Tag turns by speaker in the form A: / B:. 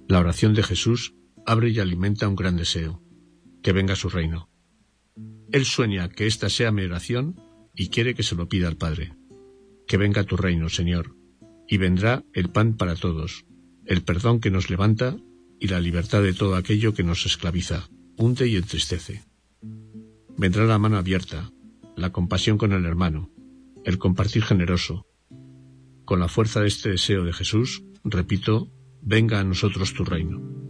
A: La oración de Jesús abre y alimenta un gran deseo: que venga su reino. Él sueña que esta sea mi oración y quiere que se lo pida al Padre. Que venga tu reino, Señor, y vendrá el pan para todos, el perdón que nos levanta y la libertad de todo aquello que nos esclaviza, hunde y entristece. Vendrá la mano abierta, la compasión con el hermano, el compartir generoso. Con la fuerza de este deseo de Jesús, repito: venga a nosotros tu reino.